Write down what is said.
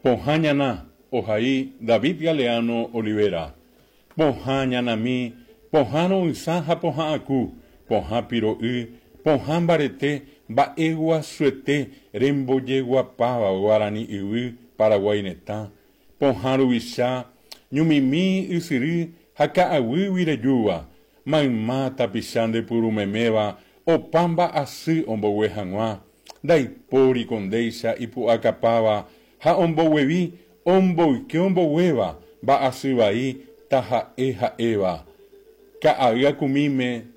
Pojañana, Ojaí, David Galeano Olivera. Pojañanami, Pojano Isaja Pojaku, Pojapiro Pojan Barete, Baegua Suete, Remboyegua Pava, Guarani Paraguaineta, Pojaru Isha, Ñumimi Isiri, Haka Awi Wireyua, Maima Tapishande Purumemeva, Opamba Asi Ombowejanwa, Daipori Condeisha Ipuacapava, Ha Ombowevi, Ombo que Ombohueva, Ba Asibai, Taja Eja Eva, Kaaga Kumime,